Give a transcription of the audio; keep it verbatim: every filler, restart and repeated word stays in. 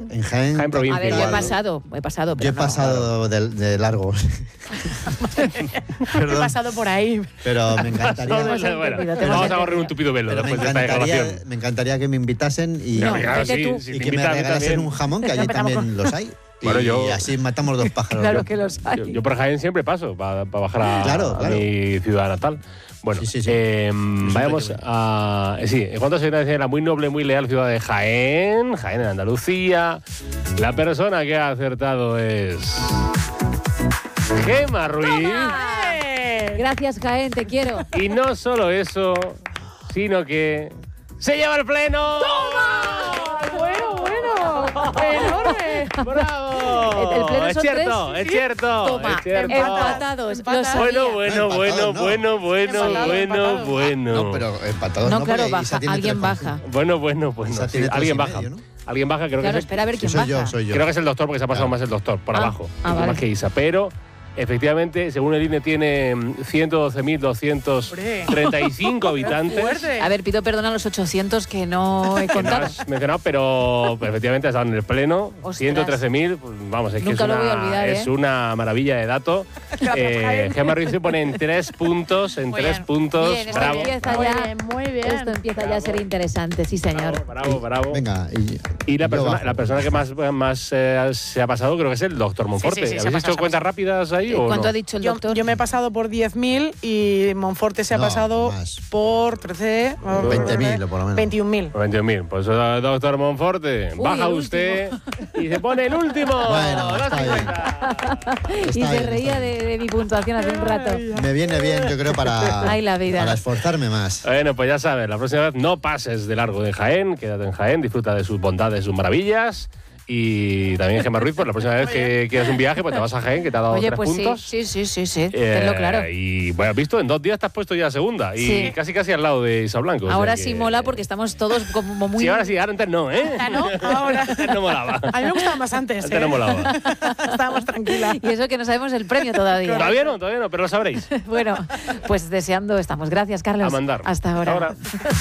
En Jaén. Jaén provincia. A ver, yo he igual. pasado, he pasado. Yo he pero no. pasado de, de largo. He Perdón, pasado por ahí. pero me encantaría. hemos Bueno, entendido, te nos hemos vamos a correr entendido. un tupido velo Pero me después de esta encantaría, declaración. me encantaría que me invitasen y, No, Claro, vete sí, tú. si y te que me invitan a mí regalasen también. un jamón, que Ya allí empezamos también los hay. Y Bueno, yo- así matamos dos pájaros. Claro ¿no? que los hay. Yo, yo por Jaén siempre paso para bajar a, Claro, a claro. mi ciudad natal. Bueno, Sí, sí, sí. eh, vayamos que voy. a... eh, Sí, en cuanto a la muy noble, muy leal ciudad de Jaén, Jaén en Andalucía, la persona que ha acertado es... Gema Ruiz. Gracias, Jaén, te quiero. Y no solo eso, sino que... ¡se lleva el pleno! Bueno, bueno. Enorme. ¡Bravo! ¿El pleno es son cierto, tres? es cierto, Toma, es cierto. empatados. Lo Empatados. sabía. Bueno, bueno, No, bueno, empatados no. bueno, bueno, Empatados, bueno, empatados. bueno. No, pero empatados No, no, claro, porque baja, Isa tiene alguien tres baja. puntos. Bueno, bueno, bueno. Isa sí, tiene tres alguien y baja. medio, ¿no? Alguien baja, creo Claro, que es, espera a ver Sí, quién soy baja. yo, soy yo. creo que es el doctor porque se ha pasado Claro. más el doctor por Ah, abajo, ah, más vale. que Isa. Pero efectivamente, según el I N E, tiene ciento doce mil doscientos treinta y cinco habitantes. Fuerte. A ver, pido perdón a los ochocientos que no he Que no contado. has mencionado, pero efectivamente están en el pleno. Ostras. ciento trece mil, pues, vamos, es que Nunca es lo una, voy a olvidar, es ¿eh? una maravilla de dato. Eh, Gemma Ruiz se pone en tres puntos, en Muy tres bien. puntos. Bien, esto bravo. empieza Muy ya. bien, muy bien. Esto empieza ya a ser interesante, sí, señor. Bravo, bravo, bravo. Venga, y, Y la yo persona, bajo. la persona que más, más eh, se ha pasado creo que es el doctor Monforte. sí, sí, se ha ¿Habéis pasado, hecho se ha cuentas rápidas ahí Eh, o ¿Cuánto no? ha dicho el Yo, doctor? yo me he pasado por diez mil y Monforte se ha No, pasado más. por trece. veinte mil o por lo menos. veintiún mil. veintiún mil. Pues eh, doctor Monforte, Uy, baja el usted y se pone el último. Bueno, Los está bien. cincuenta. y Está se bien, reía está de, de mi puntuación hace un rato. Me viene bien, yo creo, para, Ay, la vida. para esforzarme más. Bueno, pues ya sabes, la próxima vez no pases de largo de Jaén, quédate en Jaén, disfruta de sus bondades, sus maravillas. Y también Gemma Ruiz, pues la próxima vez que quieras un viaje, pues te vas a Jaén, que te ha dado Oye, tres pues sí, puntos. sí, sí, sí, sí, Eh, tenlo claro. Y bueno, has visto, en dos días te has puesto ya segunda. Y Sí. casi casi al lado de Isa Blanco. o sea Ahora que- sí mola porque estamos todos como muy... Sí, ahora sí, ahora antes no, ¿eh? Ah, ¿no? Ahora. Antes no molaba. A mí me gustaba más antes. Antes ¿eh? no molaba. Estaba más tranquila. Y eso que no sabemos el premio todavía. Todavía no, todavía no, pero lo sabréis. Bueno, pues deseando estamos. Gracias, Carlos. A mandar. Hasta ahora. Hasta ahora.